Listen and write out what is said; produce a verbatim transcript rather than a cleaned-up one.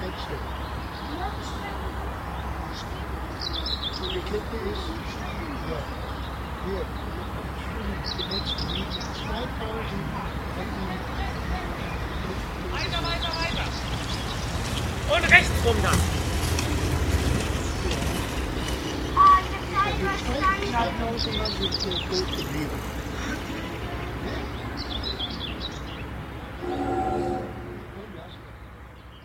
einstellen. Und die Klippe ist, ja, hier, die nächste Linie zweitausend. Weiter, weiter, weiter. Und rechts rum dann. Die zweitausend sind hier gut geblieben.